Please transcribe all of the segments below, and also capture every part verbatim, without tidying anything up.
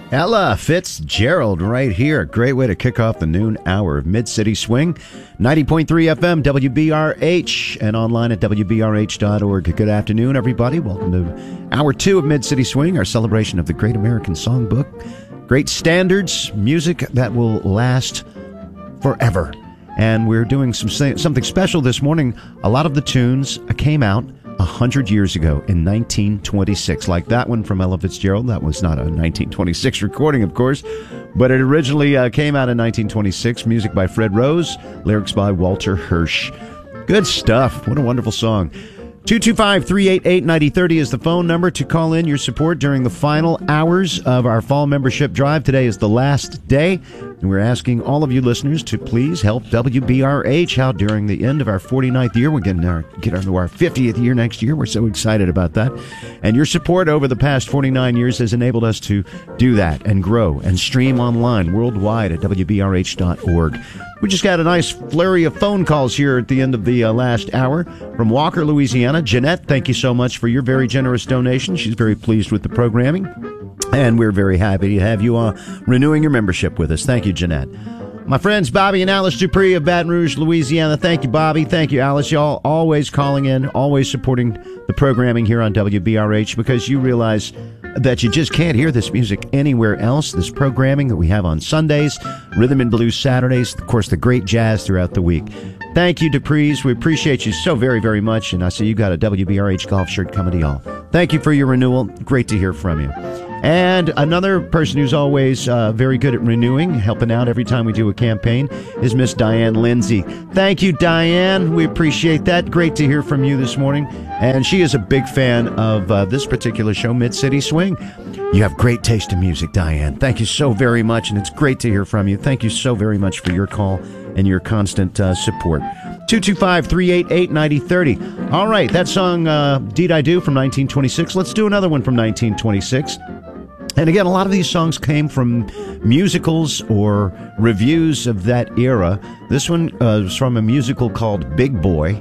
Ella Fitzgerald right here. Great way to kick off the noon hour of Mid-City Swing. ninety point three F M, W B R H, and online at W B R H dot org. Good afternoon, everybody. Welcome to hour two of Mid-City Swing, our celebration of the Great American Songbook. Great standards, music that will last forever. And we're doing some something special this morning. A lot of the tunes came out A hundred years ago in nineteen twenty-six, like that one from Ella Fitzgerald. That was not a nineteen twenty-six recording, of course, but it originally uh, came out in nineteen twenty-six. Music by Fred Rose, lyrics by Walter Hirsch. Good stuff. What a wonderful song. two two five, three eight eight, nine zero three zero is the phone number to call in your support during the final hours of our fall membership drive. Today is the last day, and we're asking all of you listeners to please help W B R H out during the end of our forty-ninth year. We're getting our, get into our fiftieth year next year. We're so excited about that. And your support over the past forty-nine years has enabled us to do that and grow and stream online worldwide at W B R H dot org. We just got a nice flurry of phone calls here at the end of the uh, last hour from Walker, Louisiana. Jeanette, thank you so much for your very generous donation. She's very pleased with the programming, and we're very happy to have you uh, renewing your membership with us. Thank you, Jeanette. My friends Bobby and Alice Dupree of Baton Rouge, Louisiana. Thank you, Bobby. Thank you, Alice. Y'all always calling in, always supporting the programming here on W B R H, because you realize that you just can't hear this music anywhere else. This programming that we have on Sundays, Rhythm and Blues Saturdays, of course, the great jazz throughout the week. Thank you, Duprees. We appreciate you so very, very much. And I see you got a W B R H golf shirt coming to y'all. Thank you for your renewal. Great to hear from you. And another person who's always uh, very good at renewing, helping out every time we do a campaign, is Miss Diane Lindsay. Thank you, Diane. We appreciate that. Great to hear from you this morning. And she is a big fan of uh, this particular show, Mid-City Swing. You have great taste in music, Diane. Thank you so very much, and it's great to hear from you. Thank you so very much for your call and your constant uh, support. two two five, three eight eight, nine zero three zero. All right, that song, uh, Deed I Do, from nineteen twenty-six. Let's do another one from nineteen twenty-six. And again, a lot of these songs came from musicals or reviews of that era. This one uh, was from a musical called Big Boy.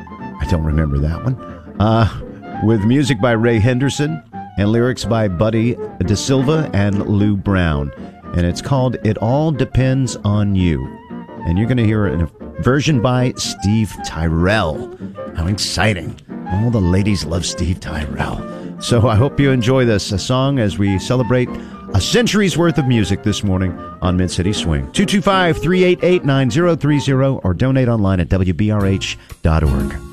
I don't remember that one. Uh, with music by Ray Henderson and lyrics by Buddy DeSilva and Lou Brown. And it's called It All Depends on You. And you're going to hear a version by Steve Tyrell. How exciting. All the ladies love Steve Tyrell. So I hope you enjoy this a song as we celebrate a century's worth of music this morning on Mid-City Swing. two two five, three eight eight, nine zero three zero or donate online at W B R H dot org.